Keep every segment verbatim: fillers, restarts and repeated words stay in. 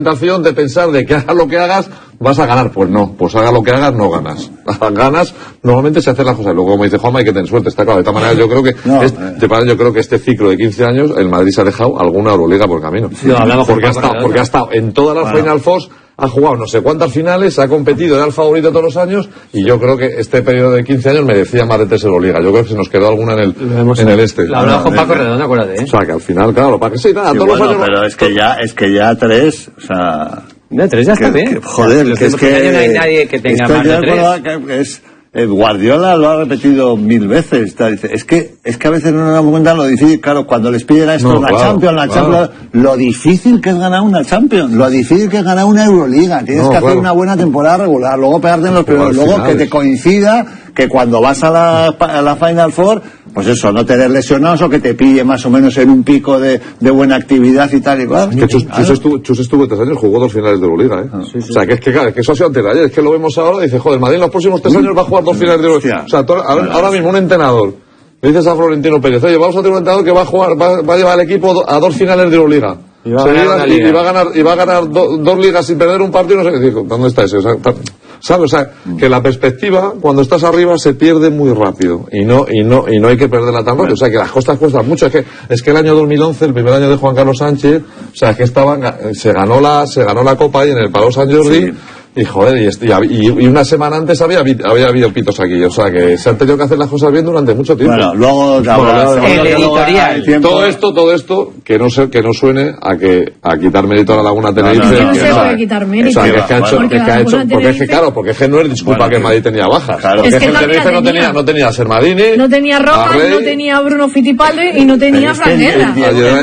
tentación de pensar de que hagas lo que hagas vas a ganar. Pues no, pues hagas lo que hagas no ganas. Ganas normalmente se hacen las cosas. Luego, como dice Juanma, hay que tener suerte, está claro. De esta manera yo creo que no, este, eh. yo creo que este ciclo de quince años el Madrid se ha dejado alguna Euroliga por camino. Sí, no, hablamos porque, ha estado, porque ha estado en todas las bueno. Final Fours, ha jugado no sé cuántas finales, ha competido, era el favorito todos los años, y yo creo que este periodo de quince años merecía más de tres Euroliga. Yo creo que se nos quedó alguna en el, en el este. La hablamos con Paco Redondo, acuérdate, ¿eh? O sea, que al final, claro, para que sí, nada, sí, todos bueno, los años... pero es que ya, es que ya tres, o sea... De tres ya está bien. Joder, los que es que... No hay nadie que tenga más de tres. Que es... El Guardiola lo ha repetido mil veces. Dice, es que es que a veces no nos damos cuenta lo difícil, claro, cuando les piden a esto no, la claro, Champions, la claro. Champions, lo difícil que es ganar una Champions, lo difícil que es ganar una Euroliga. Tienes no, que claro. hacer una buena temporada regular, luego pegarte en los primeros, luego finales. Que te coincida que cuando vas a la, a la Final Four, pues eso, no tener lesionados o que te pille más o menos en un pico de, de buena actividad y tal y cual. Es que Chus, Chus, estuvo, Chus estuvo tres años, jugó dos finales de Euroliga, ¿eh? Ah, sí, sí. O sea, que es que, claro, que eso ha sido antes de ayer, es que lo vemos ahora y dice, joder, Madrid en los próximos tres años va a jugar dos finales de Euroliga. O sea, todo, ahora, ahora mismo un entrenador le dices a Florentino Pérez, oye, vamos a tener un entrenador que va a jugar, va, va a llevar al equipo a dos finales de Euroliga. Y va, a y, y va a ganar, y va a ganar do, dos ligas sin perder un partido, no sé qué decir, ¿dónde está ese? O sea, ¿sabes? O sea, que la perspectiva, cuando estás arriba, se pierde muy rápido. Y no, y no, y no hay que perderla tan rápido. O sea, que las costas cuestan mucho. Es que, es que el año dos mil once, el primer año de Juan Carlos Sánchez, o sea, que estaban, se ganó la, se ganó la Copa ahí en el Palau Sant Jordi. Sí. Y joder, y, y, y una semana antes había, había habido pitos aquí, o sea que se han tenido que hacer las cosas bien durante mucho tiempo. Bueno, luego, bueno, el editorial. Todo esto, todo esto, que no se, que no suene a que, a quitar mérito a la Laguna Tenerife. No, no, no, que no se quitar mérito. O sea, que es que ha hecho, porque, es que ha hecho, porque es que claro, porque es que no es disculpa bueno, que el Madrid tenía bajas. Claro. Porque es que que el Tenerife no tenía, no tenía a Sermadini, no tenía Rojas, no tenía a Bruno Fittipaldi y no tenía a Fran Guerra.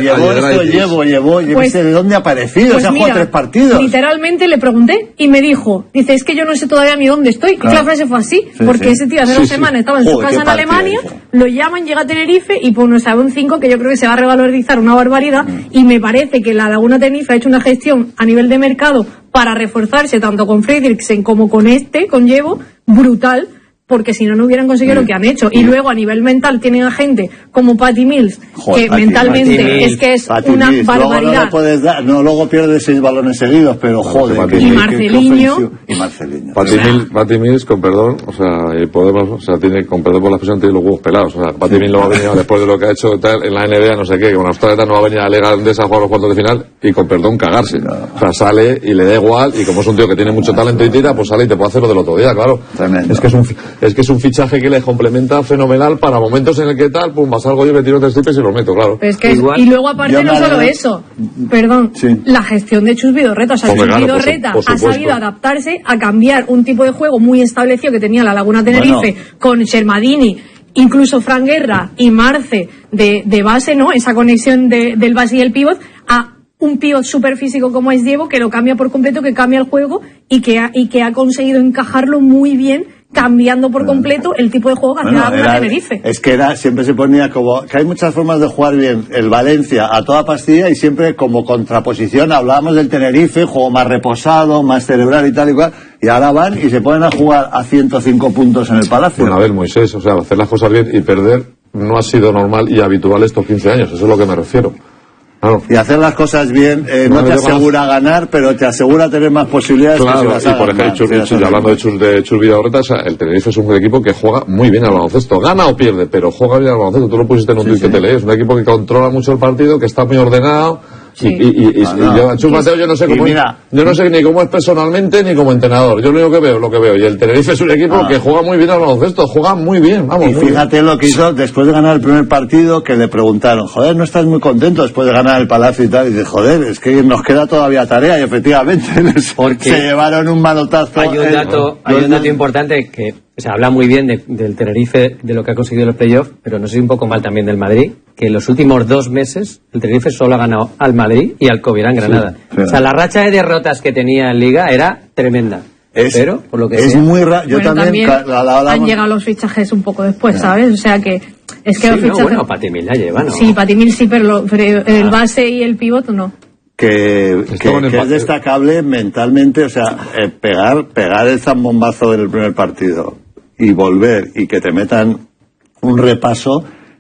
Llevó, llevó, llevó, ¿de dónde ha aparecido? Pues se ha jugado tres partidos. Literalmente le pregunté y me dijo, dice, es que yo no sé todavía ni dónde estoy. Claro. Y la frase fue así, sí, porque sí. ese tío hace sí, dos semanas sí. estaba en su Joder, casa en Alemania, hijo. Lo llaman, llega a Tenerife y pues nos sabe un cinco que yo creo que se va a revalorizar una barbaridad mm. y me parece que la Laguna Tenerife ha hecho una gestión a nivel de mercado para reforzarse tanto con Fredriksen como con este, con Llevo, brutal, porque si no, no hubieran conseguido sí. lo que han hecho. Y luego, a nivel mental, tienen a gente como Patty Mills, Joder, que Patty mentalmente Patty es que es Patty una Mills. barbaridad. Luego no, le puedes dar, no, luego pierdes seis balones seguidos, pero joder. Que, y Marceliño. Y Marceliño. Patty, o sea, Mills, Patty Mills, con perdón, o sea, y podemos, o sea, tiene, con perdón por la expresión, tiene los huevos pelados. O sea, Patty sí. Mills lo va a venir después de lo que ha hecho tal, en la N B A, no sé qué, que con Australia no va a venir a la Liga Andesa a jugar los cuartos de final y con perdón cagarse. No. O sea, sale y le da igual, y como es un tío que tiene mucho talento y tira, pues sale y te puede hacer lo del otro día, claro. Tremendo. Es que es un, es que es un fichaje que le complementa fenomenal para momentos en el que tal, pum, salgo yo, me tiro tres triples y los meto, claro. Es que Igual, y luego aparte no solo eso, perdón, sí. la gestión de Chus Vidorreta, o sea, Chus claro, Vidorreta por su, por ha sabido adaptarse a cambiar un tipo de juego muy establecido que tenía la Laguna Tenerife bueno. con Sermadini, incluso Fran Guerra y Marce de, de base, ¿no? Esa conexión de, del base y el pívot a un pívot súper físico como es Diego, que lo cambia por completo, que cambia el juego y que ha, y que ha conseguido encajarlo muy bien, cambiando por completo el tipo de juego que hacía bueno, la Tenerife. Es que era, siempre se ponía como, que hay muchas formas de jugar bien el Valencia a toda pastilla y siempre como contraposición hablábamos del Tenerife, juego más reposado, más cerebral y tal y cual, y ahora van y se ponen a jugar a ciento cinco puntos en el Palacio. Bueno, a ver, Moisés, o sea, hacer las cosas bien y perder no ha sido normal y habitual estos quince años, eso es lo que me refiero. Claro. Y hacer las cosas bien eh, no, no te asegura más... ganar, pero te asegura tener más posibilidades. Claro, que si vas y a por ejemplo, Chus, Chus, hablando de Chus, de Chus Vidorreta, o sea, el Tenerife es un equipo que juega muy bien al baloncesto. Gana o pierde, pero juega bien al baloncesto. Tú lo pusiste en un sí, tuit sí. que te lees. Es un equipo que controla mucho el partido, que está muy ordenado. Sí. Y, y, y, ah, no. y yo, Chus Mateo, yo no sé cómo mira, es, yo no sé ni cómo es personalmente ni como entrenador. Yo lo único que veo, lo que veo. Y el Tenerife es un equipo ah. que juega muy bien al baloncesto, juega muy bien, vamos. Y fíjate bien. Lo que hizo después de ganar el primer partido, que le preguntaron, joder, ¿no estás muy contento después de ganar el Palacio y tal? Y dice, joder, es que nos queda todavía tarea. Y efectivamente Porque se llevaron un manotazo. Hay un dato, el, hay un dato importante que se habla muy bien de, del Tenerife, de lo que ha conseguido en los playoffs, pero no sé un poco mal también del Madrid, que en los últimos dos meses el Tenerife solo ha ganado al Madrid y al Covirán Granada. Sí, sí. O sea, la racha de derrotas que tenía en Liga era tremenda. Es, pero, por lo que es sea. muy raro. Yo bueno, también, también la, la, la, han llegado los fichajes un poco después, yeah. ¿sabes? O sea que es que sí, los fichajes. No, bueno, Patty Mills la lleva, ¿no? Sí, Patty Mills sí, pero, lo, pero el ah. base y el pivot no. Que, que, que es destacable mentalmente, o sea, eh, pegar, pegar el zambombazo del primer partido y volver y que te metan un repaso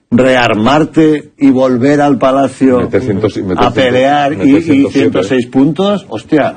rearmarte y volver al Palacio meter ciento, meter a pelear meter y, y ciento seis puntos, hostia,